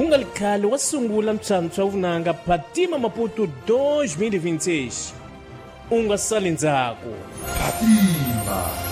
ungalikhale wasungula mtshantsho wa vunanga Patima Maputo 2026 ungasali ndzhaku. Patima.